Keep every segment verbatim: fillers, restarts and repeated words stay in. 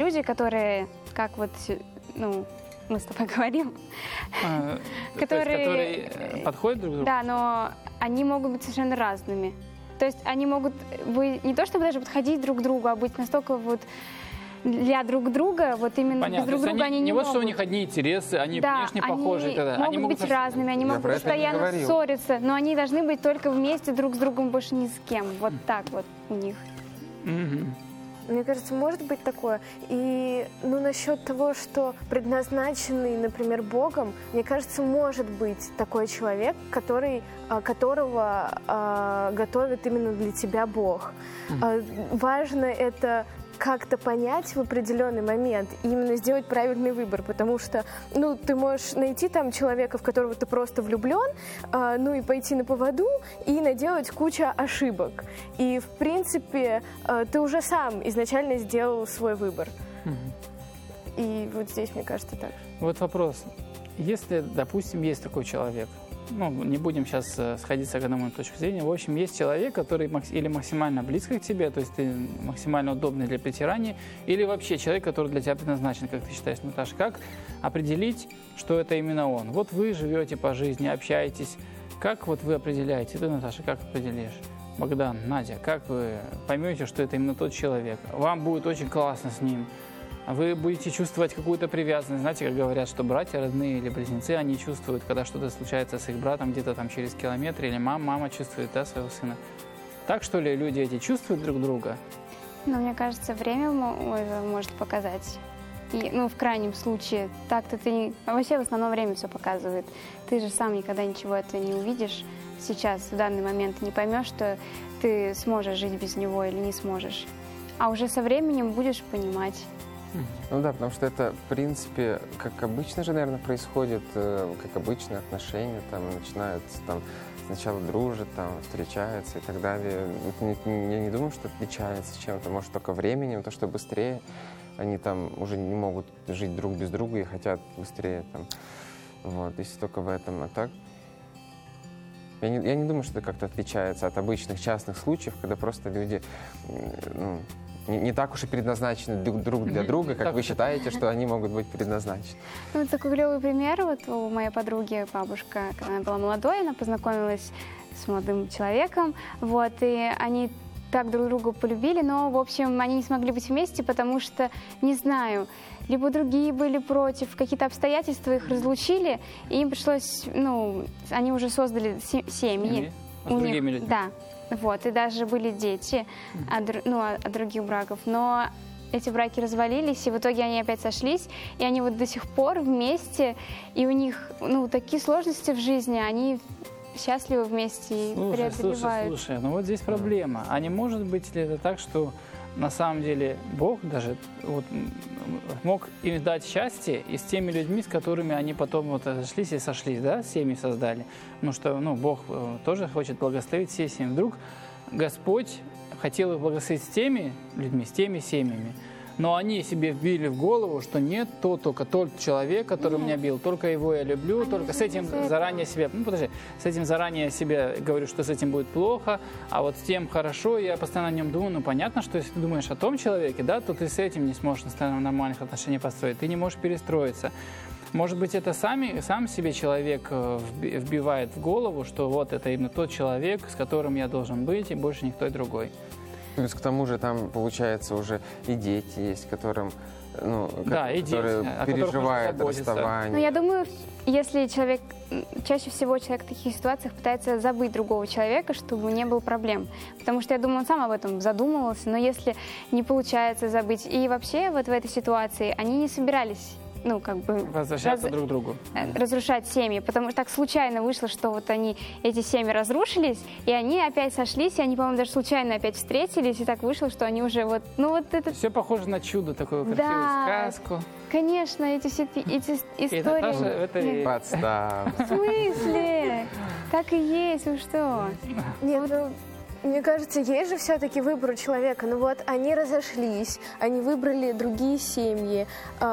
люди, которые, как вот, ну, мы с тобой говорим, А, которые, то есть, которые подходят друг к другу? Да, но они могут быть совершенно разными. То есть они могут быть не то чтобы даже подходить друг к другу, а быть настолько вот для друг друга, вот именно Понятно. без друг друга они, они не не вот могут. что у них одни интересы, они да, внешне они похожи. Тогда. Могут они могут быть разными, они Я могут про это и постоянно говорил. ссориться, но они должны быть только вместе друг с другом, больше ни с кем. Вот так вот у них. Мгм. Мне кажется, может быть такое. И ну, насчет того, что предназначенный, например, Богом, мне кажется, может быть такой человек, который, а, которого а, готовит именно для тебя Бог. А, важно это как-то понять в определенный момент и именно сделать правильный выбор, потому что, ну, ты можешь найти там человека, в которого ты просто влюблен, а, ну и пойти на поводу и наделать кучу ошибок. И, в принципе, а, ты уже сам изначально сделал свой выбор. Мгм. И вот здесь, мне кажется, так же. Вот вопрос. Если, допустим, есть такой человек, ну, не будем сейчас э, сходиться к одному точке зрения, в общем, есть человек, который макс- или максимально близко к тебе, то есть ты максимально удобный для притирания, или вообще человек, который для тебя предназначен, как ты считаешь, Наташа, как определить, что это именно он? Вот вы живете по жизни, общаетесь, как вот вы определяете? Ты, Наташа, как определишь? Богдан, Надя, как вы поймете, что это именно тот человек? Вам будет очень классно с ним. Вы будете чувствовать какую-то привязанность. Знаете, как говорят, что братья родные или близнецы, они чувствуют, когда что-то случается с их братом где-то там через километр, или мама, мама чувствует, да, своего сына. Так что ли люди эти чувствуют друг друга? Но мне кажется, время мо- уже может показать. И, ну, в крайнем случае, так-то ты... не- Вообще, в основном время все показывает. Ты же сам никогда ничего этого не увидишь. Сейчас, в данный момент, ты не поймешь, что ты сможешь жить без него или не сможешь. А уже со временем будешь понимать. Ну да, потому что это, в принципе, как обычно же, наверное, происходит, э, как обычные отношения, там, начинаются, там, сначала дружат, там, встречаются и так далее. Это не- Я не думаю, что отличается чем-то, может, только временем, то, что быстрее они там уже не могут жить друг без друга и хотят быстрее, там, вот, если только в этом, а так... Я не, я не думаю, что это как-то отличается от обычных частных случаев, когда просто люди, м, ну, не, не так уж и предназначены друг друг для Мгм. друга, как Так вы уж и- считаете, что они могут быть предназначены. Ну, вот такой клевый пример. Вот у моей подруги бабушка, когда она была молодой, она познакомилась с молодым человеком. Вот, и они так друг друга полюбили, но, в общем, они не смогли быть вместе, потому что, не знаю, либо другие были против, какие-то обстоятельства их разлучили, и им пришлось, ну, они уже создали се- семьи. Семьи? С У них- другими людьми? Да, вот, и даже были дети от, дру- ну, от от других браков, но эти браки развалились, и в итоге они опять сошлись, и они вот до сих пор вместе, и у них, ну, такие сложности в жизни, они счастливы вместе и Слушай, слушай, преодолевают. слушай, ну вот здесь проблема. А не может быть ли это так, что на самом деле Бог даже вот, м, мог им дать счастье и с теми людьми, с которыми они потом вот сошлись и сошлись, да, семьи создали? Потому что, ну, Бог э, тоже хочет благословить все семьи. Вдруг Господь хотел их благословить с теми людьми, с теми семьями, но они себе вбили в голову, что нет, то только тот человек, который Нет. меня бил, только его я люблю, Они только с же этим из-за этого. заранее себе, ну подожди, с этим заранее себе говорю, что с этим будет плохо, а вот с тем хорошо, я постоянно о нем думаю, ну понятно, что если ты думаешь о том человеке, да, то ты с этим не сможешь постоянно нормальных отношений построить, ты не можешь перестроиться. Может быть, это сами, сам себе человек э, вби- вбивает в голову, что вот это именно тот человек, с которым я должен быть, и больше никто другой. Плюс к тому же там, получается, уже и дети есть, которым, ну, Да, ко- и дети, которые о которых переживают нужно заботиться. расставание. Ну, я думаю, если человек, м, чаще всего человек в таких ситуациях пытается забыть другого человека, чтобы не было проблем. Потому что, я думаю, он сам об этом задумывался, но если не получается забыть, и вообще вот в этой ситуации они не собирались, ну, как бы... Возвращаться раз- друг к другу. э, разрушать семьи, потому что так случайно вышло, что вот они, эти семьи разрушились, и они опять сошлись, и они, по-моему, даже случайно опять встретились, и так вышло, что они уже вот, ну вот это, Все похоже на чудо, такую красивую Да. сказку. конечно, эти все эти эти И истории. Наташа в это Нет. и- Подстав. В смысле? Так и есть, вы что? Нет, ну, мне кажется, есть же все-таки выбор у человека. Ну вот, они разошлись, они выбрали другие семьи,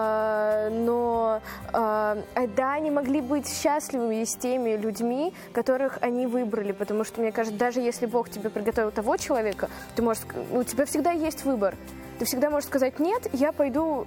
а, но а, да, они могли быть счастливыми с теми людьми, которых они выбрали, потому что, мне кажется, даже если Бог тебе приготовил того человека, ты можешь, ск- у тебя всегда есть выбор. Ты всегда можешь сказать: нет, я пойду